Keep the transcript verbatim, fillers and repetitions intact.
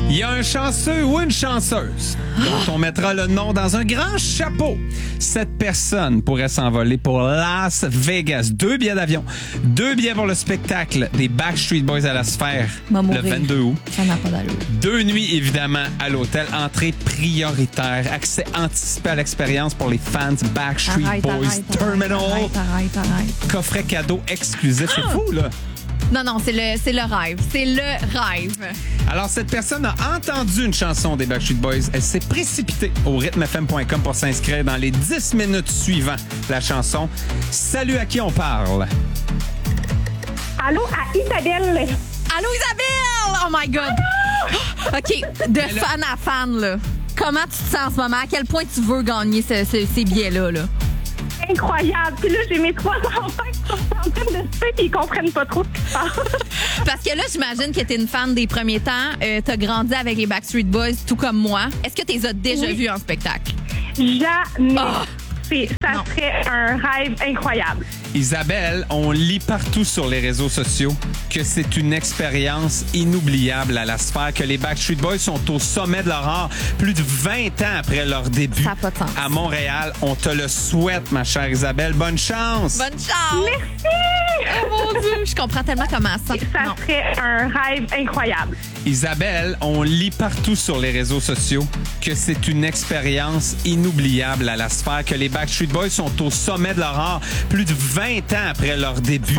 Il y a un chanceux ou une chanceuse dont on mettra le nom dans un grand chapeau. Cette personne pourrait s'envoler pour Las Vegas. Deux billets d'avion, deux billets pour le spectacle des Backstreet Boys à la Sphère Va le mourir. vingt-deux août. Ça n'a pas d'allure. Deux nuits, évidemment, à l'hôtel. Entrée prioritaire. Accès anticipé à l'expérience pour les fans Backstreet Arrête, Boys arrête, Terminal. Arrête, arrête, arrête. Coffret cadeau exclusif. C'est fou, là. Non, non, c'est le, c'est le rêve. C'est le rêve. Alors, cette personne a entendu une chanson des Backstreet Boys. Elle s'est précipitée au rythme f m point com pour s'inscrire dans les dix minutes suivant la chanson. Salut, à qui on parle? Allô, à Isabelle. Allô, Isabelle! Oh my God! OK, de fan à fan, là. Comment tu te sens en ce moment? À quel point tu veux gagner ce- ce- ces billets-là, là? Incroyable. Puis là, j'ai mes trois enfants qui sont en train de se faire et ils comprennent pas trop ce qui se passe. Parce que là, j'imagine que t'es une fan des premiers temps. Euh, t'as grandi avec les Backstreet Boys, tout comme moi. Est-ce que t'es as déjà Oui. vus en spectacle? Jamais. Oh. C'est- ça Non. serait un rêve incroyable. Isabelle, on lit partout sur les réseaux sociaux que c'est une expérience inoubliable à la Sphère, que les Backstreet Boys sont au sommet de leur art plus de vingt ans après leur début Ça a pas de sens. à Montréal. On te le souhaite, ma chère Isabelle. Bonne chance! Bonne chance! Merci. Oh mon Dieu! Je comprends tellement comment ça. Ça Non. serait un rêve incroyable. Isabelle, on lit partout sur les réseaux sociaux que c'est une expérience inoubliable à la Sphère, que les Backstreet Boys sont au sommet de leur art plus de vingt ans après leur début